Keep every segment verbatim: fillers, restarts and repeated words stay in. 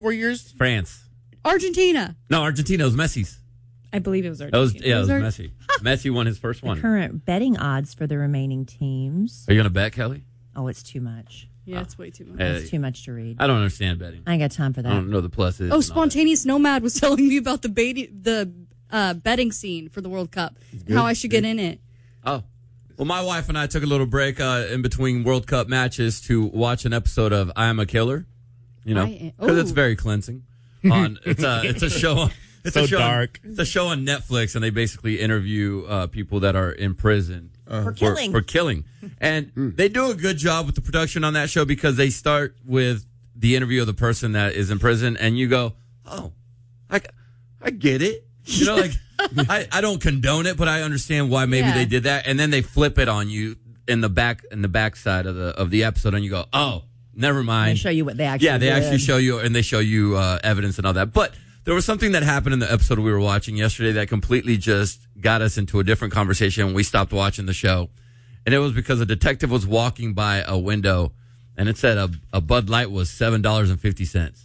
Four years? France. Argentina. No, Argentina was Messi's. I believe it was That was, Argentina. yeah, it was Ar- Messi. Messi won his first one. Current betting odds for the remaining teams. Are you going to bet, Kelly? Oh, it's too much. Yeah, it's way too much. Hey, It's too much to read. I don't understand betting. I ain't got time for I that. don't know the pluses. and Oh, all Spontaneous Nomad was telling me about the bait- the uh, betting scene for the World Cup. How I should get in it. that. Oh. Well, my wife and I took a little break uh, in between World Cup matches to watch an episode of I Am a Killer. You know, I am- because it's Ooh. very cleansing. On it's a it's a show. It's So a show dark. On, it's a show on Netflix, and they basically interview uh, people that are in prison For killing. For, killing, and they do a good job with the production on that show because they start with the interview of the person that is in prison, and you go, "Oh, I, I get it." You know, like I, I don't condone it, but I understand why maybe Yeah. they did that, and then they flip it on you in the back in the back side of the of the episode, and you go, "Oh, never mind." They show you what they actually Yeah, they did. actually show you, and they show you uh, evidence and all that. But there was something that happened in the episode we were watching yesterday that completely just got us into a different conversation when we stopped watching the show. And it was because a detective was walking by a window, and it said a, a Bud Light was seven dollars and fifty cents.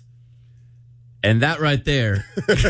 And that right there,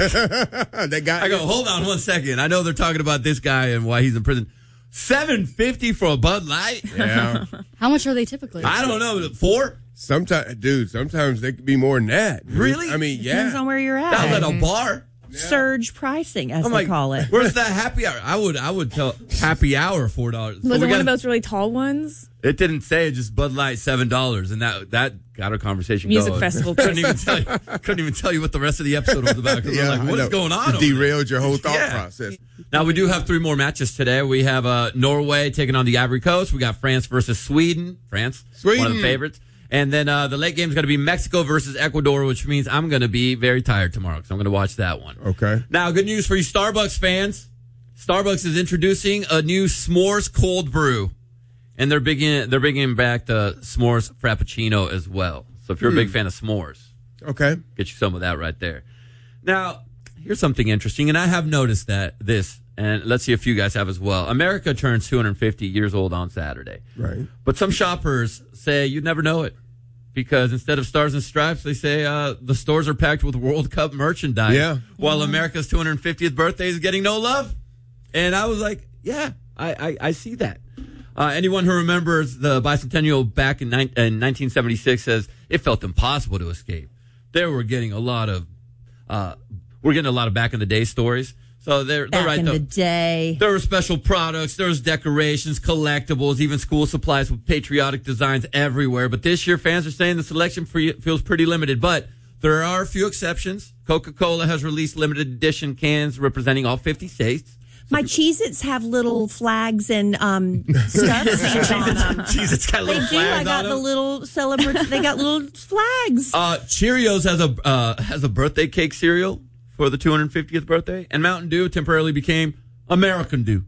They got I go, hold on one second. I know they're talking about this guy and why he's in prison. seven fifty for a Bud Light? Yeah. How much are they typically? I don't know. Four? Sometimes, dude, sometimes they could be more than that. dude. Really? I mean, Depends yeah. on where you're at. That was at a bar. Surge pricing, as I'm they like, call it. where's that happy hour? I would, I would tell happy hour four dollars. Was it one of those really tall ones? It didn't say it, just Bud Light seven dollars, and that that got our conversation Music going. festival couldn't even price. tell you, couldn't even tell you what the rest of the episode was about. 'Cause we're Yeah, like, I what is know. going on? It over there? derailed your whole thought Yeah. process. Now we do have three more matches today. We have uh, Norway taking on the Ivory Coast. We got France versus Sweden. France, one of the Sweden. favorites. And then uh, the late game is going to be Mexico versus Ecuador, which means I'm going to be very tired tomorrow because I'm going to watch that one. Okay. Now, good news for you Starbucks fans. Starbucks is introducing a new s'mores cold brew, and they're bringing they're bringing back the s'mores frappuccino as well. So if you're a big fan of s'mores, Okay. get you some of that right there. Now, here's something interesting, and I have noticed that this, and let's see if you guys have as well. America turns two hundred fifty years old on Saturday. Right. But some shoppers say you'd never know it because instead of stars and stripes, they say uh, the stores are packed with World Cup merchandise. Yeah. While America's two hundred fiftieth birthday is getting no love. And I was like, yeah, I, I, I see that. Uh, anyone who remembers the bicentennial back in, ni- in nineteen seventy-six says it felt impossible to escape. They were getting a lot of, uh, we're getting a lot of back in the day stories. So they're, they're Back right in though. the day. There were special products, there was decorations, collectibles, even school supplies with patriotic designs everywhere. But this year, fans are saying the selection for feels pretty limited. But there are a few exceptions. Coca-Cola has released limited edition cans representing all fifty states. My Cheez-Its have little flags and um, stuff stamped on them. Jeez, it's got They little do. I flags got on the them. little celebrate. They got little flags. Uh, Cheerios has a uh, has a birthday cake cereal for the two hundred fiftieth birthday, and Mountain Dew temporarily became American Dew.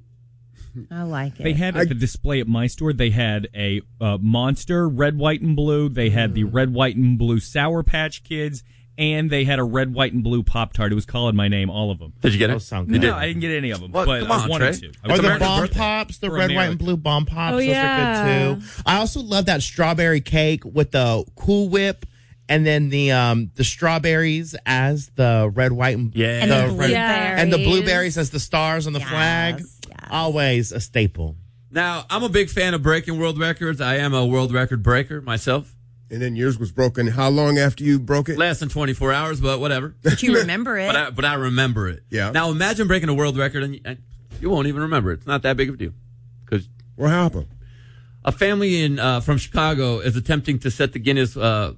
I like it. They had at the display at my store, they had a uh, Monster Red, White, and Blue. They had the Red, White, and Blue Sour Patch Kids. And they had a Red, White, and Blue Pop-Tart. It was calling my name, all of them. Did you get it? Those sound You good. No, I didn't get any of them. What? But Come I on, wanted Trey. to. It's I was Or the American bomb birthday. pops, the For red, white, America. and blue bomb pops. Oh, Those yeah. are good too. I also love that strawberry cake with the Cool Whip, and then the um the strawberries as the red, white, and Yeah. and the the red- blueberries. and the blueberries as the stars on the Yes, flag. yes. Always a staple. Now, I'm a big fan of breaking world records. I am a world record breaker myself. And then yours was broken. How long after you broke it? Less than twenty-four hours, but whatever. But you remember it. But I, but I remember it. Yeah. Now, imagine breaking a world record and you, and you won't even remember it. It's not that big of a deal. Because What happened? a family in uh, from Chicago is attempting to set the Guinness uh,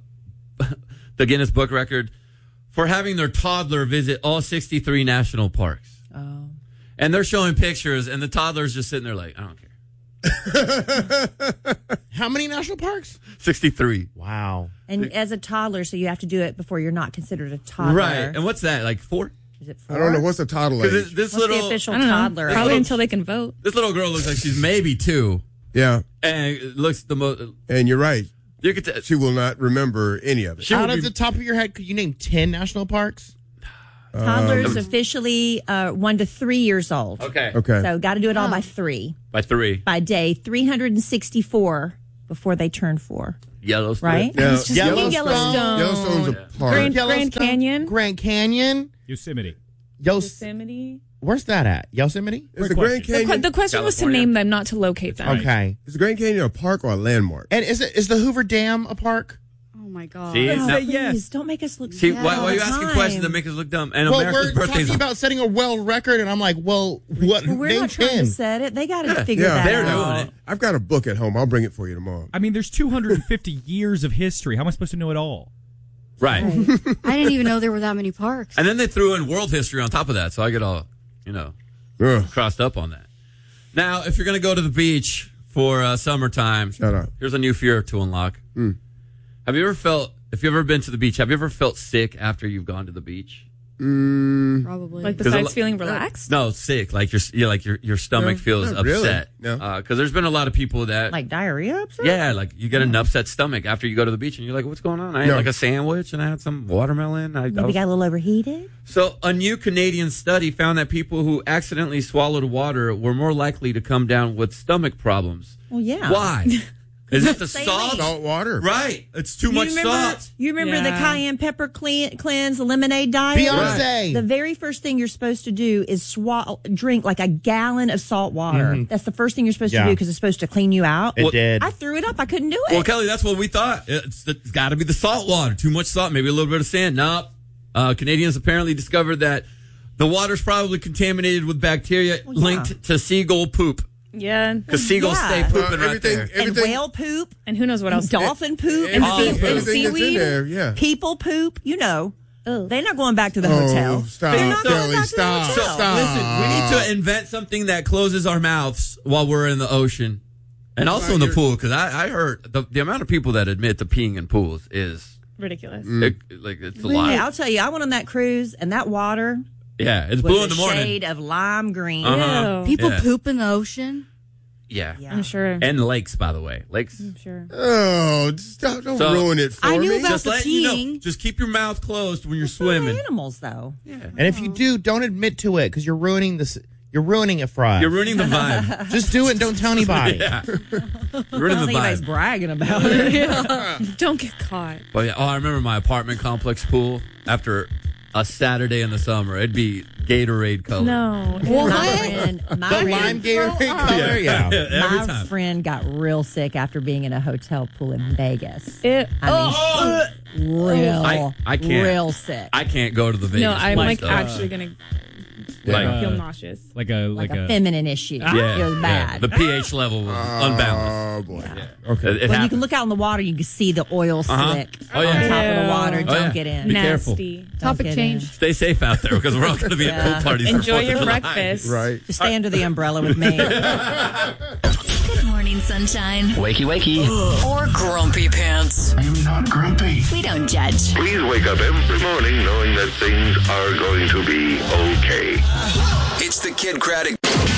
the Guinness Book record for having their toddler visit all sixty-three national parks. Oh. And they're showing pictures, and the toddler's just sitting there like, I don't care. How many national parks? sixty-three. Wow. And as a toddler, so you have to do it before you're not considered a toddler. Right. And what's that, like four? Is it four? I don't know. What's the toddler Because age? this What's little the official I don't know. toddler? Probably little- until they can vote. this little girl looks like she's maybe two, Yeah. and it looks the most. And you're right. You could. T- She will not remember any of it. She Out would of be- the top of your head, could you name ten national parks? Toddlers officially uh, one to three years old. okay. Okay. So got to do it all by three. By three. By day three hundred sixty-four before they turn four. Yellowstone. right? Yeah. He's just thinking Yellowstone. Yellowstone. Yellowstone's a park. Grand, Yellowstone, Grand Canyon. Grand Canyon. Yosemite. Yos- Yosemite. Where's that at? Yosemite? Is the Great Grand question. The, que- Canyon, the question was to California. name them, not to locate them. Right. Okay. is the Grand Canyon a park or a landmark? And is it is the Hoover Dam a park? Oh my god. See, Oh, now- Say yes. Please don't make us look. see bad why, all why are you the asking time. questions that make us look dumb? And Well, America's we're birthday talking about setting a world record, and I'm like, well, what? Well, we're name not trying ten. to set it. They got to Yeah. figure Yeah. that They're out. doing it. I've got a book at home. I'll bring it for you tomorrow. I mean, there's two hundred fifty years of history. How am I supposed to know it all? Right. I didn't even know there were that many parks. And then they threw in world history on top of that, so I get all, you know, Ugh. crossed up on that. Now, if you're going to go to the beach for uh, summertime, Shut up. here's a new fear to unlock. Mm. Have you ever felt, if you've ever been to the beach, have you ever felt sick after you've gone to the beach? Mm, Probably. Like There's a besides lo- feeling relaxed. No, sick. Like your, you like your, your stomach No, feels not really. upset. No. Because there's been a lot of people that, Like diarrhea upset? yeah, like you get an upset stomach after you go to the beach, and you're like, "What's going on?" I ate No. like a sandwich, and I had some watermelon. I, I Maybe was- got a little overheated? So, a new Canadian study found that people who accidentally swallowed water were more likely to come down with stomach problems. Well, yeah. Why? Is it the Saline. salt? salt water. Right. It's too You much remember, salt. You remember the Yeah. cayenne pepper clean, cleanse lemonade diet? Beyonce. The very first thing you're supposed to do is swallow, drink like a gallon of salt water. That's the first thing you're supposed Yeah. to do because it's supposed to clean you out. It Well, did. I threw it up. I couldn't do it. Well, Kelly, that's what we thought. It's, it's got to be the salt water. Too much salt, maybe a little bit of sand. Nope. Uh, Canadians apparently discovered that the water's probably contaminated with bacteria Well, yeah. linked to seagull poop. Yeah. Because seagulls Yeah. stay Uh, pooping right everything, there. and everything, whale poop, And who knows what else? dolphin poop, everything, Oh, everything that's in seaweed. there. Yeah. people poop. You know, they're not going back to the Oh, hotel. stop, They're not going Kelly, back to the stop, hotel. stop. Listen, we need to invent something that closes our mouths while we're in the ocean and also in the You're- pool. Because I, I heard the, the amount of people that admit to peeing in pools is Ridiculous. it, like it's a Hey, lot. I'll tell you, I went on that cruise, and that water Yeah, it's was blue a in the morning. shade of lime green. Uh-huh. Ew. People Yeah. poop in the ocean. Yeah. Yeah. I'm sure. And lakes, by the way, lakes. I'm sure. Oh, stop, don't So- ruin it for I knew me. about Just the let you know. peeing. Just keep your mouth closed when you're So are swimming. animals, though. And if you do, don't admit to it because you're ruining this. You're ruining it for us. You're ruining the vibe. Just do it and don't tell anybody. Yeah, you're I ruining don't the think anybody's vibe. bragging about it. Don't get caught. But yeah, oh, I remember my apartment complex pool after a Saturday in the summer. It'd be Gatorade color. No. My friend, my The friend, lime Gatorade color. Yeah. Every my time. friend got real sick after being in a hotel pool in Vegas. It, I mean, real, I- I can't. real sick. I can't go to the Vegas. no, I'm pool like stuff. actually gonna Like, uh, feel nauseous. Like a like, like, a, a, feminine issue. yeah, it was yeah. bad. The pH level was unbalanced. Oh boy. Okay, it, it when you happened. can look out in the water, you can see the oil Uh-huh. slick Oh, yeah. on top of Ew. the water. Oh, Don't yeah. get in. Be careful. Nasty. Don't Topic get change. in. Stay safe out there because we're all going to be at Yeah. pool parties. for Enjoy Fourth your of July. breakfast. Right. Just stay under the umbrella with me. Good morning, sunshine. Wakey, wakey. Or grumpy pants. I'm not grumpy. We don't judge. Please wake up every morning knowing that things are going to be okay. It's the Kid Craddock.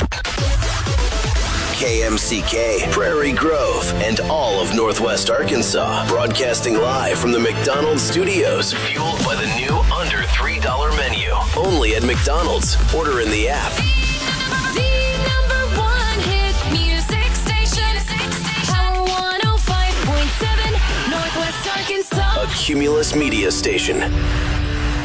K M C K, Prairie Grove, and all of Northwest Arkansas. Broadcasting live from the McDonald's studios. Fueled by the new under three dollar menu. Only at McDonald's. Order in the app. The number one hit music station. Power one oh five point seven, Northwest Arkansas. A Cumulus Media Station.